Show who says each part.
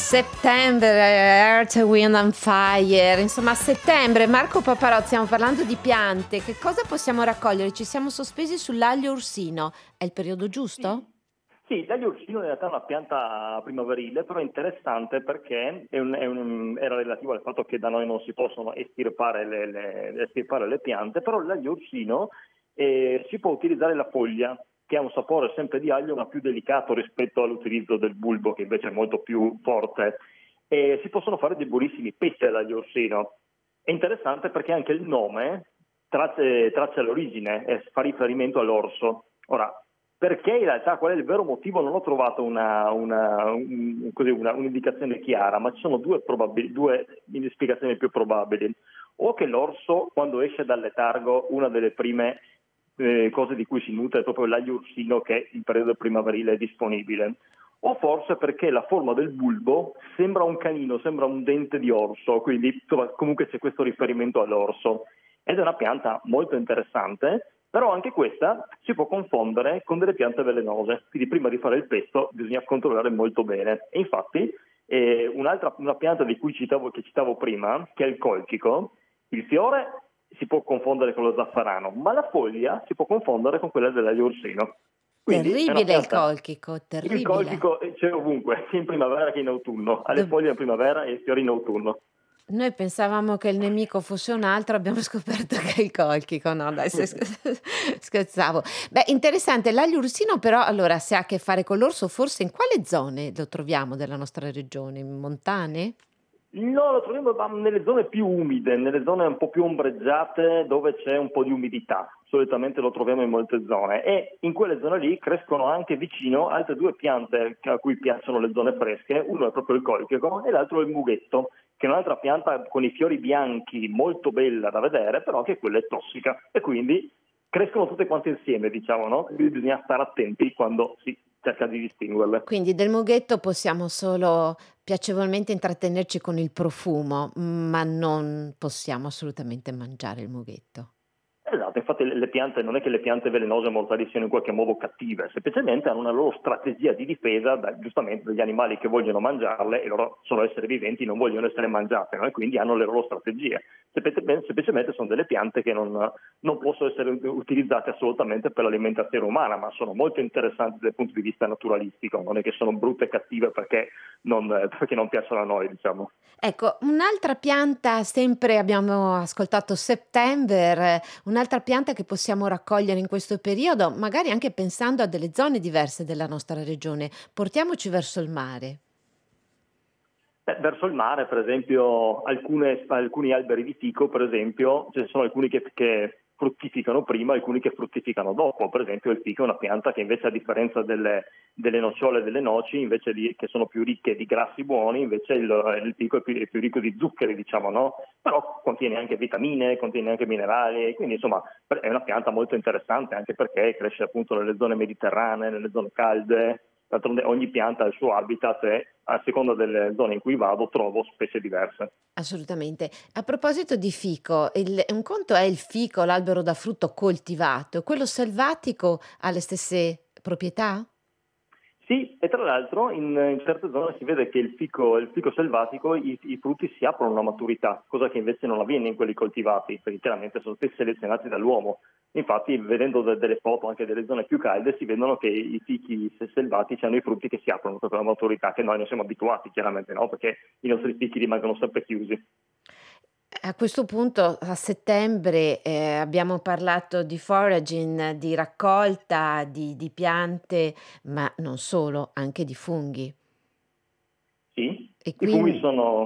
Speaker 1: September, Earth, Wind and Fire, insomma a settembre, Marco Paparot, stiamo parlando di piante, che cosa possiamo raccogliere? Ci siamo sospesi sull'aglio ursino, è il periodo giusto?
Speaker 2: Sì, sì, l'aglio ursino in realtà è una pianta primaverile, però è interessante perché era relativo al fatto che da noi non si possono estirpare le piante, però l'aglio ursino si può utilizzare la foglia, che ha un sapore sempre di aglio, ma più delicato rispetto all'utilizzo del bulbo, che invece è molto più forte. E si possono fare dei buonissimi pesti all'aglio ursino. È interessante perché anche il nome traccia l'origine e fa riferimento all'orso. Ora, perché in realtà qual è il vero motivo? Non ho trovato un'indicazione chiara, ma ci sono due spiegazioni più probabili. O che l'orso, quando esce dal letargo, una delle prime cose di cui si nutre è proprio l'aglio ursino, che in periodo primaverile è disponibile. O forse perché la forma del bulbo sembra un canino, sembra un dente di orso, quindi insomma, comunque c'è questo riferimento all'orso. Ed è una pianta molto interessante, però anche questa si può confondere con delle piante velenose, quindi prima di fare il pesto bisogna controllare molto bene. E infatti una pianta che citavo prima, che è il colchico, il fiore si può confondere con lo zafferano, ma la foglia si può confondere con quella dell'aglio ursino. Quindi è una
Speaker 1: Terribile il
Speaker 2: pianta.
Speaker 1: colchico,
Speaker 2: Il
Speaker 1: terribile.
Speaker 2: colchico c'è ovunque, sia in primavera che in autunno, ha le
Speaker 1: Dob-
Speaker 2: foglie in primavera e i fiori in autunno.
Speaker 1: Noi pensavamo che il nemico fosse un altro, abbiamo scoperto che è il colchico, no dai scherzavo. Beh, interessante, l'aglio ursino però allora se ha a che fare con l'orso, forse in quale zone lo troviamo della nostra regione? In montane?
Speaker 2: No, lo troviamo nelle zone più umide, nelle zone un po' più ombreggiate dove c'è un po' di umidità. Solitamente lo troviamo in molte zone e in quelle zone lì crescono anche vicino altre due piante a cui piacciono le zone fresche. Uno è proprio il colchico e l'altro è il mughetto, che è un'altra pianta con i fiori bianchi molto bella da vedere, però che quella è tossica e quindi crescono tutte quante insieme, diciamo, no? Quindi bisogna stare attenti quando si cerca di distinguerle.
Speaker 1: Quindi del mughetto possiamo solo piacevolmente intrattenerci con il profumo, ma non possiamo assolutamente mangiare il mughetto.
Speaker 2: Esatto, infatti le piante non è che le piante velenose o mortali siano in qualche modo cattive, semplicemente hanno una loro strategia di difesa giustamente dagli animali che vogliono mangiarle e loro sono esseri viventi, non vogliono essere mangiate, no? E quindi hanno le loro strategie. Semplicemente sono delle piante che non possono essere utilizzate assolutamente per l'alimentazione umana, ma sono molto interessanti dal punto di vista naturalistico, non è che sono brutte e cattive perché non piacciono a noi, diciamo.
Speaker 1: Ecco, un'altra pianta, sempre abbiamo ascoltato September, un'altra pianta che possiamo raccogliere in questo periodo, magari anche pensando a delle zone diverse della nostra regione, portiamoci verso il mare.
Speaker 2: Verso il mare, per esempio, alcuni alberi di fico, per esempio, ce ne sono alcuni che fruttificano prima, alcuni che fruttificano dopo. Per esempio, il fico è una pianta che invece, a differenza delle nocciole e delle noci, che sono più ricche di grassi buoni, invece il fico è più ricco di zuccheri, diciamo, no? Però contiene anche vitamine, contiene anche minerali, e quindi insomma è una pianta molto interessante anche perché cresce appunto nelle zone mediterranee, nelle zone calde. D'altronde ogni pianta ha il suo habitat e a seconda delle zone in cui vado trovo specie diverse.
Speaker 1: Assolutamente. A proposito di fico, un conto è il fico, l'albero da frutto coltivato, quello selvatico ha le stesse proprietà?
Speaker 2: Sì, e tra l'altro in certe zone si vede che il fico selvatico, i frutti si aprono alla maturità, cosa che invece non avviene in quelli coltivati, perché chiaramente sono stati selezionati dall'uomo. Infatti, vedendo delle foto anche delle zone più calde, si vedono che i fichi selvatici hanno i frutti che si aprono proprio alla maturità, che noi non siamo abituati, chiaramente, no? Perché i nostri fichi rimangono sempre chiusi.
Speaker 1: A questo punto a settembre, abbiamo parlato di foraging, di raccolta di piante, ma non solo, anche di funghi.
Speaker 2: Sì,
Speaker 1: E
Speaker 2: i funghi
Speaker 1: quin
Speaker 2: sono